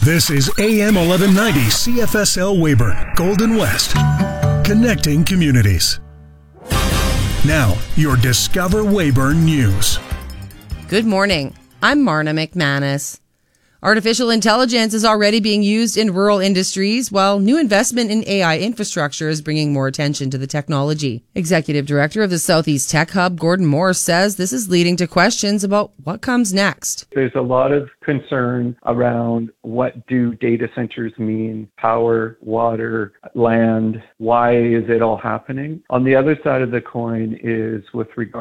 This is AM 1190 CFSL Weyburn, Golden West, connecting communities. Now, your Discover Weyburn News. Good morning. I'm Marna McManus. Artificial intelligence is already being used in rural industries, while new investment in AI infrastructure is bringing more attention to the technology. Executive Director of the Southeast Tech Hub, Gordon Morse, says this is leading to questions about what comes next. There's a lot of concern around what do data centers mean, power, water, land, why is it all happening? On the other side of the coin is with regard